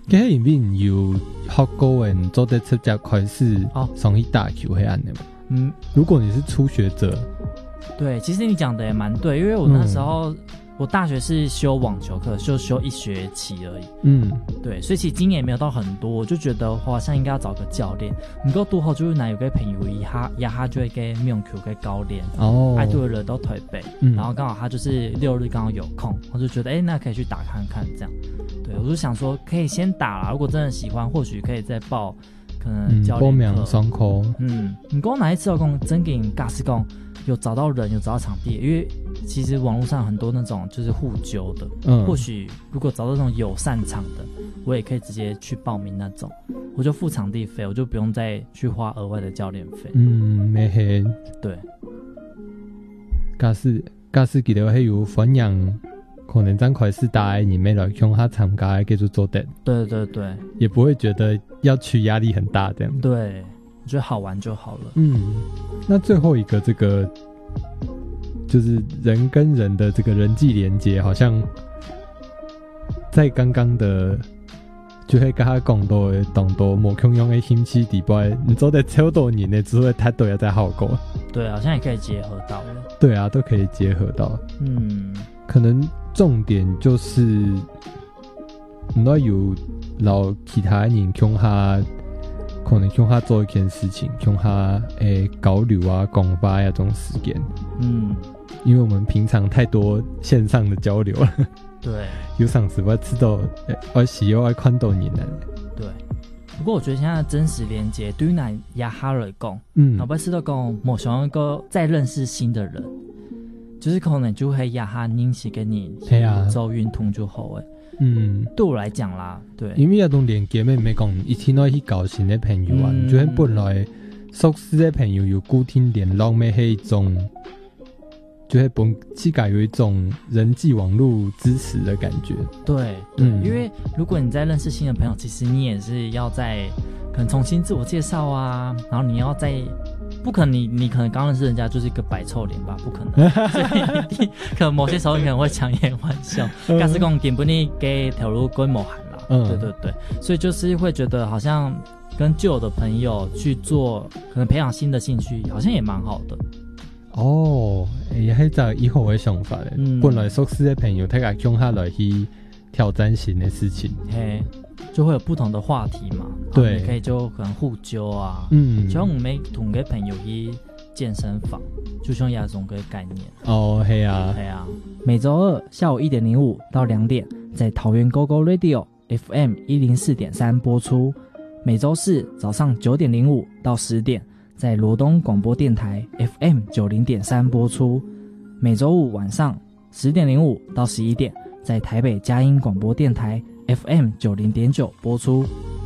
佢喺入面有學過人做得直接開始上去打球黑暗的嘛？如果你是初學者， 对，其实你讲的也蛮对，因为我那时候、我大学是修網球課，就修1學期而已。对，所以其實經驗也沒有到很多，我就覺得我好像應該要找個教練。唔過拄好就是哪有個朋友一下就會給網球給教練，愛對的人都推背，然後剛好他就是6日剛好有空，我就覺得那可以去打看看這樣。对，我就想說可以先打啦，如果真的喜歡，或許可以再報可能教練課。報名上課。唔過哪一次我講真給你假是講有找到人，有找到場地，因為其實網絡上很多那種就是互揪的，或許如果找到那種友善場的，我也可以直接去報名那種，我就付場地費，我就不用再去花額外的教練費。 沒係。對。假使記得係有分養，可能真開始大你沒來向他參加，繼續做的。 對對對。也不會覺得要去壓力很大這樣。 對。我覺得好玩就好了。 那最後一個這個就是人跟人的這個人際連結，好像在剛剛的就會跟他講到的當到無共用的興趣地步，你做得超多年的只會他都要在好過。 對，好像也可以結合到了。 對啊，都可以結合到。可能重點就是唔要有留其他人向下。可能向他做一件事情，向他交流啊、講話呀這種時間。因為我們平常太多線上的交流了。對，有上次我知道，我喜歡看到你呢。 對，不過我覺得現在的真實連接對於那亞哈來講，我知道講我想一個再認識新的人，就是可能就會亞哈認識給你走運通就好誒。對我來講啦，對， 因為那種連結咪講一天都去搞新的朋友啊，就係本來熟悉的朋友有固定聯絡，咪係一種，就係本自己有一種人際網絡支持的感覺。 對，因為如果你在認識新的朋友，其實你也是要在可能重新自我介紹啊，然後你要在。不可能你可能剛認識人家就是一個擺臭臉吧，不可能。所以可能某些時候你可能會強顏歡笑，但是講根本你給條路規模喊了。對對對，所以就是會覺得好像跟舊的朋友去做，可能培養新的興趣，好像也蠻好的。 也係就以後的想法咧。本來熟悉的朋友，大家向下來去挑戰新的事情。 就會有不同的話題嘛，對，你可以就可能互揪啊，就像我們同個朋友去健身房，就像亞種個概念。 係啊， 每週二下午1點05到2點，在桃園 GoGo Radio FM 104.3播出；每週四早上9點05到10點，在羅東廣播電台 FM 90.3播出；每週五晚上10點05到11點，在台北佳音廣播電台FM 90.9播出。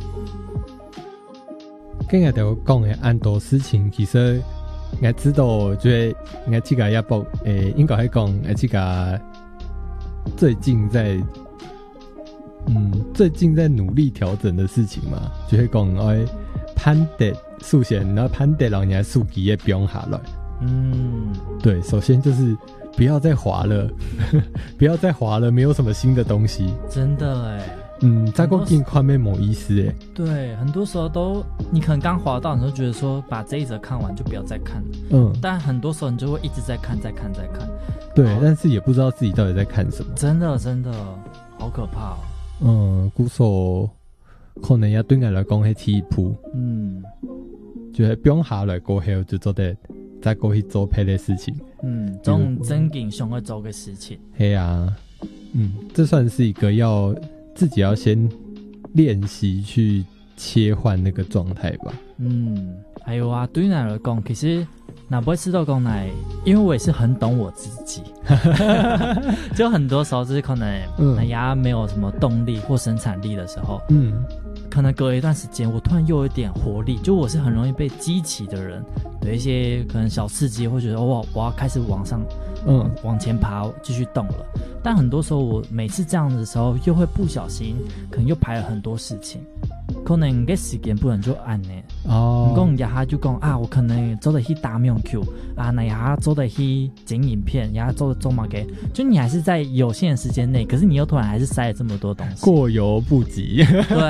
今日就講嘅很多事情，其實我知道，就係我這個也報應該係講我這個最近在努力調整的事情嘛，就係講我攀跌數線，然後攀跌老年數據也不用下來。對，首先就是不要再滑了不要再滑了，沒有什麼新的東西。 真的再過近快沒冇意思對，很多時候都你可能剛滑到，你就覺得說把這一則看完就不要再看了。但很多時候你就會一直在看。 對，但是也不知道自己到底在看什麼。 真的好可怕哦。 故所可能也對我來講係第一步。就係不用下來過後就做得再過去做別的事情。 這種真正想要做的事情。 對啊，這算是一個要自己要先練習去切換那個狀態吧。 還有啊，對於我來講，其實哪不會吃到講奶，因為我也是很懂我自己。就很多時候就是可能奶牙沒有什麼動力或生產力的時候，可能隔一段時間我突然又有一點活力，就我是很容易被激起的人，有一些可能小刺激會覺得哇，我要開始往前爬，繼續動了。但很多時候我每次這樣的時候又會不小心可能又排了很多事情，可能個時間不能就按呢。你講一下就講啊，我可能做得去打網球啊，那一下做得去剪影片，一下做得做嘛給，就你還是在有限的時間內，可是你又突然還是塞了這麼多東西， 過猶不及。 對，